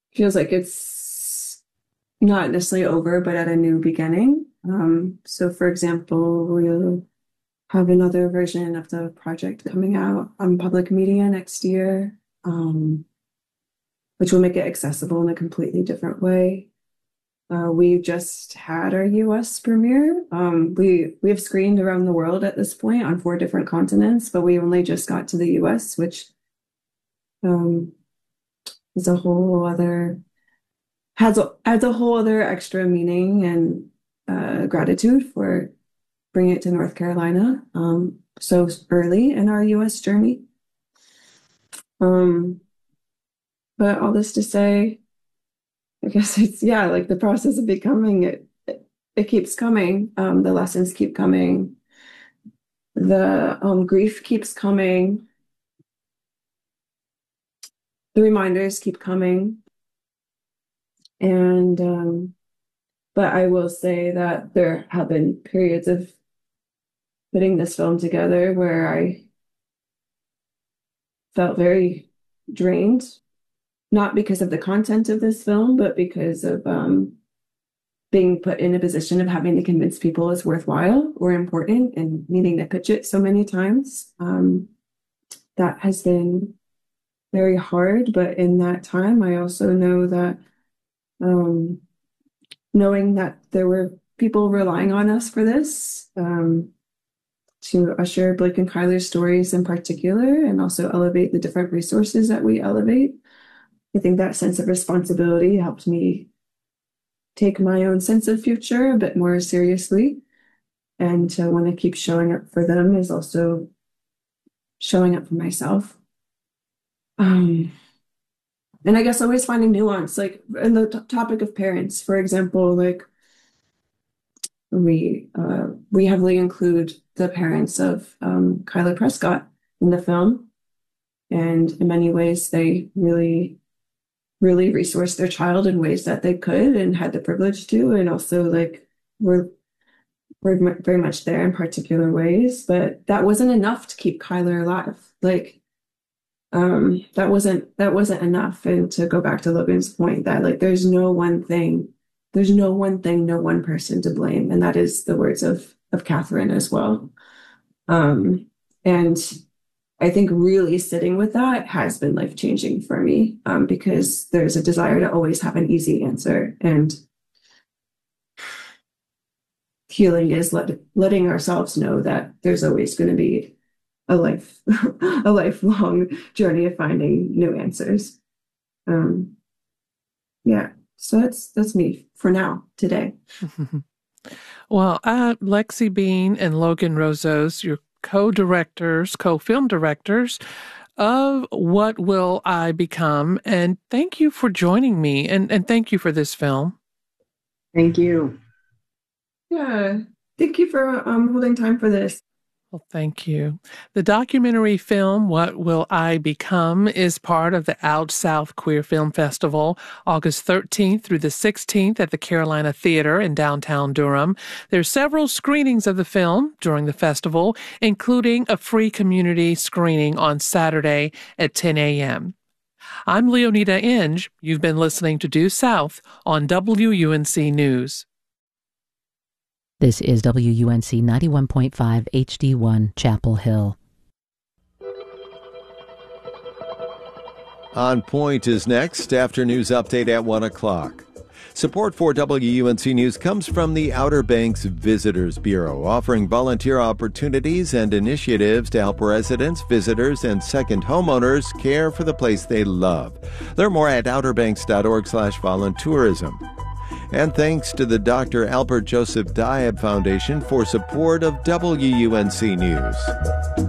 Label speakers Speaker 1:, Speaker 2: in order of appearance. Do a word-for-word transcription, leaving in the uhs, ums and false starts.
Speaker 1: feels like it's not necessarily over, but at a new beginning. Um, so, for example, we'll have another version of the project coming out on public media next year, um, which will make it accessible in a completely different way. Uh, we just had our U S premiere. Um, we we have screened around the world at this point on four different continents, but we only just got to the U S, which um, is a whole other has a, adds a whole other extra meaning and uh, gratitude for bringing it to North Carolina um, so early in our U S journey. Um, but all this to say, I guess it's, yeah, like the process of becoming it, it, it keeps coming. Um, the lessons keep coming. The um, grief keeps coming. The reminders keep coming. And, um, but I will say that there have been periods of putting this film together where I felt very drained, not because of the content of this film, but because of um, being put in a position of having to convince people it's worthwhile or important and needing to pitch it so many times. Um, that has been very hard, but in that time, I also know that um, knowing that there were people relying on us for this, um, to usher Blake and Kyler's stories in particular, and also elevate the different resources that we elevate. I think that sense of responsibility helped me take my own sense of future a bit more seriously. And to want to keep showing up for them is also showing up for myself. Um, and I guess always finding nuance, like in the t- topic of parents, for example, like we uh, we heavily include the parents of um, Kyler Prescott in the film. And in many ways, they really, really resourced their child in ways that they could and had the privilege to. And also, like, were, were very much there in particular ways. But that wasn't enough to keep Kyler alive. Like, um, that wasn't that wasn't enough. And to go back to Logan's point, that, like, there's no one thing There's no one thing, no one person to blame. And that is the words of, of Catherine as well. Um, and I think really sitting with that has been life-changing for me, um, because there's a desire to always have an easy answer. And healing is let, letting ourselves know that there's always going to be a life, a lifelong journey of finding new answers. Um, yeah. So that's that's me for now, today.
Speaker 2: Well, uh, Lexi Bean and Logan Rozos, your co-directors, co-film directors of What Will I Become? And thank you for joining me, and, and thank you for this film.
Speaker 3: Thank you.
Speaker 1: Yeah, thank you for um, holding time for this.
Speaker 2: Well, thank you. The documentary film, What Will I Become, is part of the Out South Queer Film Festival, August thirteenth through the sixteenth at the Carolina Theater in downtown Durham. There's several screenings of the film during the festival, including a free community screening on Saturday at ten a.m. I'm Leonida Inge. You've been listening to Due South on W U N C News.
Speaker 4: This is W U N C ninety-one point five H D one, Chapel Hill.
Speaker 5: On Point is next after news update at one o'clock. Support for W U N C News comes from the Outer Banks Visitors Bureau, offering volunteer opportunities and initiatives to help residents, visitors, and second homeowners care for the place they love. Learn more at outerbanks.org slash voluntourism. And thanks to the Doctor Albert Joseph Diab Foundation for support of W U N C News.